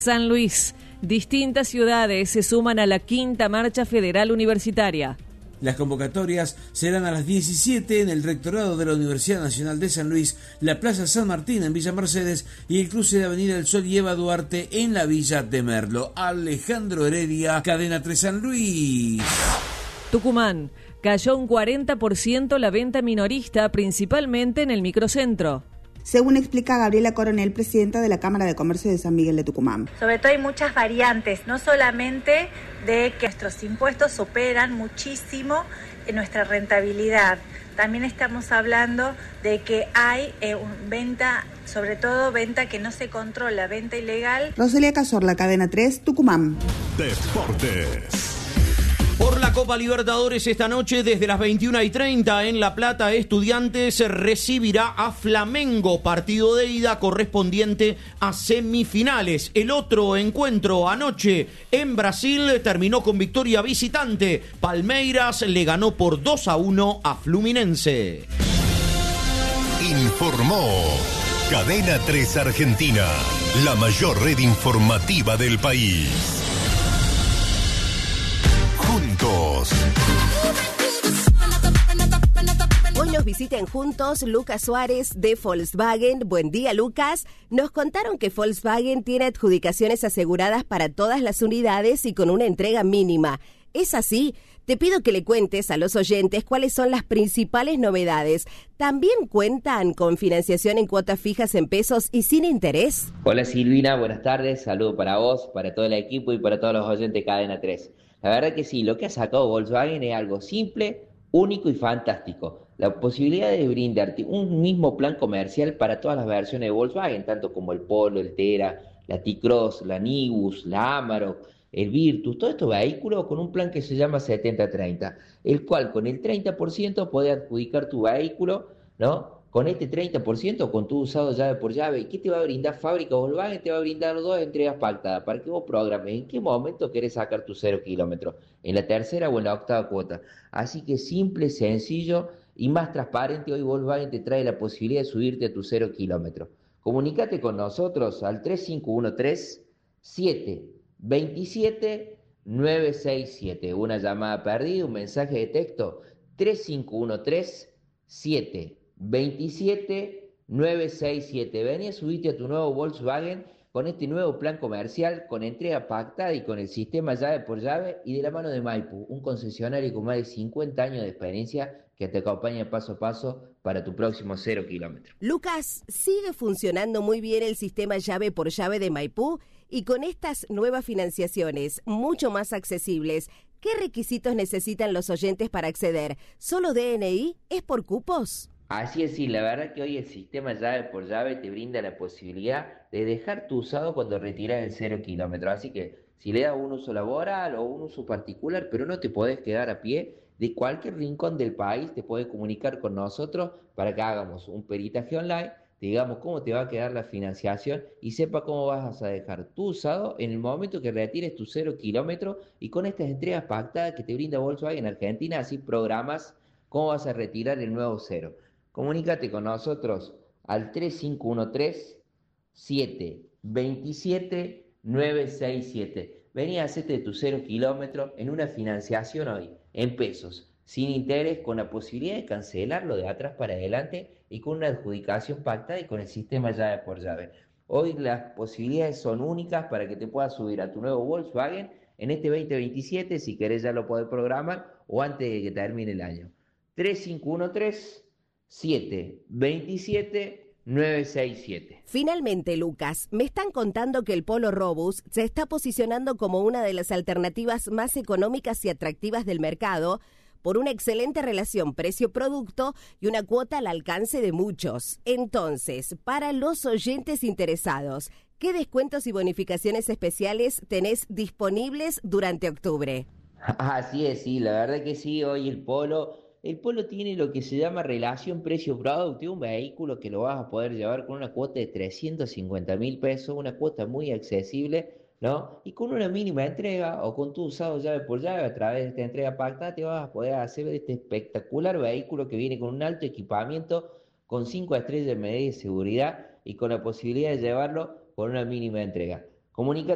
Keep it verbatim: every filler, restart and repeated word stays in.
San Luis. Distintas ciudades se suman a la quinta marcha federal universitaria. Las convocatorias serán a las diecisiete en el Rectorado de la Universidad Nacional de San Luis, la Plaza San Martín en Villa Mercedes y el cruce de Avenida del Sol y Eva Duarte en la Villa de Merlo. Alejandro Heredia, Cadena tres San Luis. Tucumán. Cayó un cuarenta por ciento la venta minorista, principalmente en el microcentro. Según explica Gabriela Coronel, presidenta de la Cámara de Comercio de San Miguel de Tucumán. Sobre todo hay muchas variantes, no solamente de que nuestros impuestos superan muchísimo en nuestra rentabilidad. También estamos hablando de que hay eh, venta, sobre todo venta que no se controla, venta ilegal. Rosalía Cazorla, Cadena tres, Tucumán. Deportes. Por la Copa Libertadores esta noche desde las veintiuna y treinta en La Plata, Estudiantes recibirá a Flamengo, partido de ida correspondiente a semifinales. El otro encuentro anoche en Brasil terminó con victoria visitante. Palmeiras le ganó por dos a uno a Fluminense. Informó Cadena tres Argentina, la mayor red informativa del país. Juntos. Hoy nos visitan juntos Lucas Suárez de Volkswagen. Buen día, Lucas. Nos contaron que Volkswagen tiene adjudicaciones aseguradas para todas las unidades y con una entrega mínima. ¿Es así? Te pido que le cuentes a los oyentes cuáles son las principales novedades. ¿También cuentan con financiación en cuotas fijas en pesos y sin interés? Hola Silvina, buenas tardes. Saludo para vos, para todo el equipo y para todos los oyentes de Cadena tres. La verdad que sí, lo que ha sacado Volkswagen es algo simple, único y fantástico. La posibilidad de brindarte un mismo plan comercial para todas las versiones de Volkswagen, tanto como el Polo, el Tera, la T-Cross, la Nibus, la Amarok, el Virtus, todos estos vehículos con un plan que se llama setenta treinta, el cual con el treinta por ciento puede adjudicar tu vehículo, ¿no? Con este treinta por ciento con tu usado llave por llave. ¿Y qué te va a brindar Fábrica Volkswagen? Te va a brindar dos entregas pactadas para que vos programes en qué momento querés sacar tu cero kilómetros, en la tercera o en la octava cuota. Así que simple, sencillo y más transparente, hoy Volkswagen te trae la posibilidad de subirte a tu cero kilómetros. Comunícate con nosotros al tres cinco uno tres, siete dos siete, nueve seis siete. Una llamada perdida, un mensaje de texto, tres cinco uno tres, siete veintisiete nueve seis siete. Vení a subirte a tu nuevo Volkswagen con este nuevo plan comercial, con entrega pactada y con el sistema llave por llave y de la mano de Maipú, un concesionario con más de cincuenta años de experiencia que te acompaña paso a paso para tu próximo cero kilómetro. Lucas, ¿sigue funcionando muy bien el sistema llave por llave de Maipú? Y con estas nuevas financiaciones mucho más accesibles, ¿qué requisitos necesitan los oyentes para acceder? ¿Solo D N I? ¿Es por cupos? Así es, sí, la verdad que hoy el sistema llave por llave te brinda la posibilidad de dejar tu usado cuando retiras el cero kilómetro. Así que si le das un uso laboral o un uso particular, pero no te podés quedar a pie, de cualquier rincón del país te podés comunicar con nosotros para que hagamos un peritaje online, te digamos cómo te va a quedar la financiación y sepa cómo vas a dejar tu usado en el momento que retires tu cero kilómetro y con estas entregas pactadas que te brinda Volkswagen Argentina, así programas cómo vas a retirar el nuevo cero. Comunícate con nosotros al tres cinco uno tres, siete dos siete, nueve seis siete. Vení a hacerte tu cero kilómetro en una financiación hoy, en pesos, sin interés, con la posibilidad de cancelarlo de atrás para adelante y con una adjudicación pactada y con el sistema llave por llave. Hoy las posibilidades son únicas para que te puedas subir a tu nuevo Volkswagen en este veinte veintisiete, si querés ya lo podés programar o antes de que termine el año. tres cinco uno tres, siete dos siete, nueve seis siete. Finalmente, Lucas, me están contando que el Polo Robus se está posicionando como una de las alternativas más económicas y atractivas del mercado por una excelente relación precio-producto y una cuota al alcance de muchos. Entonces, para los oyentes interesados, ¿qué descuentos y bonificaciones especiales tenés disponibles durante octubre? Así es, sí, la verdad que sí, hoy el Polo... El Polo tiene lo que se llama relación precio-producto, un vehículo que lo vas a poder llevar con una cuota de trescientos cincuenta mil pesos, una cuota muy accesible, ¿no? Y con una mínima entrega o con tu usado llave por llave a través de esta entrega pactada te vas a poder hacer este espectacular vehículo que viene con un alto equipamiento, con cinco estrellas de medida de seguridad y con la posibilidad de llevarlo con una mínima entrega. Comunica